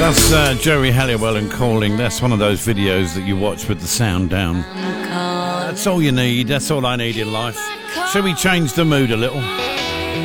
That's Jerry Halliwell and Calling. That's one of those videos that you watch with the sound down. That's all you need. That's all I need in life. Shall we change the mood a little?